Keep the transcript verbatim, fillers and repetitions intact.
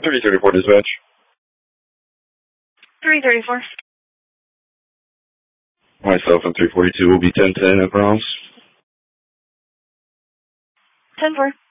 three thirty-four dispatch. three thirty-four. Myself and three forty-two will be ten ten at Browns. ten four.